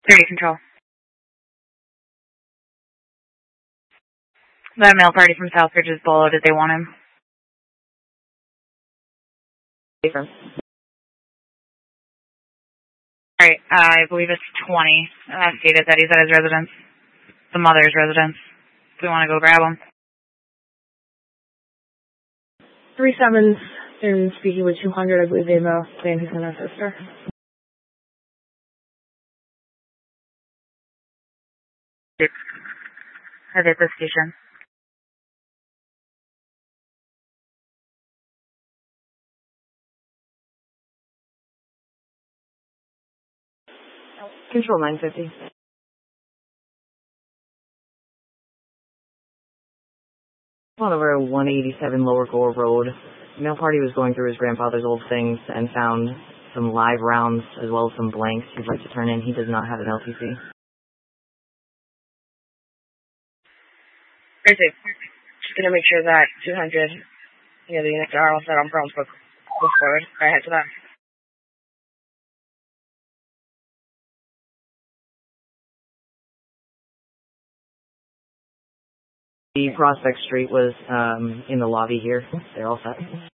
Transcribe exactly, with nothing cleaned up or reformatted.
thirty control. That male party from Southbridge is below. Did they want him? Different. Alright, uh, I believe it's twenty. Uh, stated that he's at his residence. The mother's residence. If we want to go grab him. Three sevens. They're speaking with two hundred. I believe they've uh, saying he's an sister. Head at the station. Control nine fifty. On over one eighty-seven Lower Gore Road. Male party was going through his grandfather's old things and found some live rounds as well as some blanks he'd like to turn in. He does not have an L T C. Very safe. Just gonna make sure that two hundred, you know, the units are all set on Brownsbrook. Go forward. Right ahead to that. The Prospect Street was um, in the lobby here. They're all set.